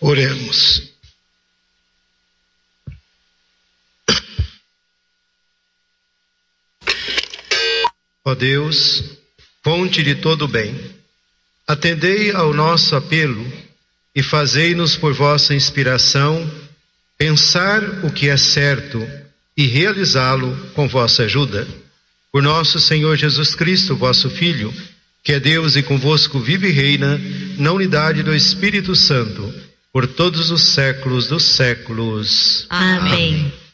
Oremos. Ó Deus, fonte de todo bem, atendei ao nosso apelo e fazei-nos por vossa inspiração pensar o que é certo e realizá-lo com vossa ajuda. Por nosso Senhor Jesus Cristo, vosso Filho, que é Deus e convosco vive e reina na unidade do Espírito Santo, por todos os séculos dos séculos. Amém.